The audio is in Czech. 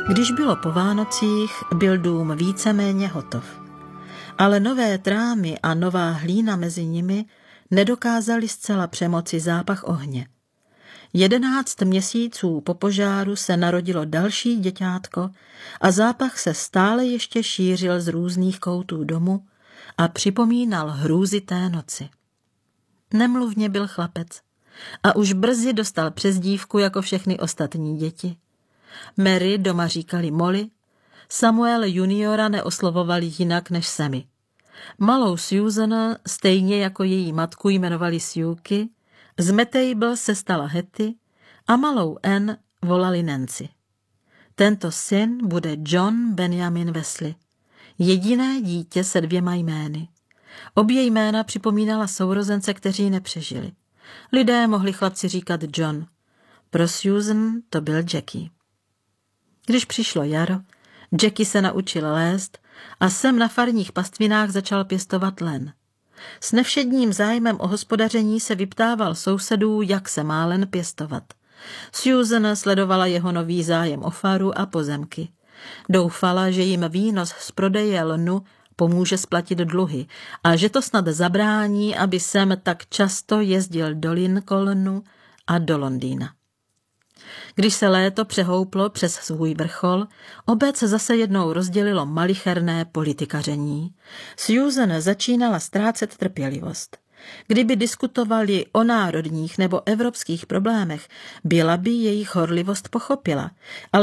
Když bylo po Vánocích, byl dům víceméně hotov. Ale nové trámy a nová hlína mezi nimi nedokázali zcela přemoci zápach ohně. 11 měsíců po požáru se narodilo další děťátko a zápach se stále ještě šířil z různých koutů domu a připomínal hrůzy té noci. Nemluvně byl chlapec a už brzy dostal přezdívku jako všechny ostatní děti. Mary doma říkali Molly, Samuel juniora neoslovovali jinak než Sammy. Malou Susan stejně jako její matku jmenovali Suky, z Mabel se stala Hetty a malou Anne volali Nancy. Tento syn bude John Benjamin Wesley, jediné dítě se 2 jmény. Obě jména připomínala sourozence, kteří nepřežili. Lidé mohli chlapci říkat John. Pro Susan to byl Jackie. Když přišlo jaro, Jackie se naučil lézt a Sam na farních pastvinách začal pěstovat len. S nevšedním zájmem o hospodaření se vyptával sousedů, jak se má len pěstovat. Susan sledovala jeho nový zájem o faru a pozemky. Doufala, že jim výnos z prodeje lnu pomůže splatit dluhy a že to snad zabrání, aby Sam tak často jezdil do Lincolnu a do Londýna. Když se léto přehouplo přes svůj vrchol, obec zase jednou rozdělilo malicherné politikaření. Susan začínala ztrácet trpělivost. Kdyby diskutovali o národních nebo evropských problémech, byla by jejich horlivost pochopila, ale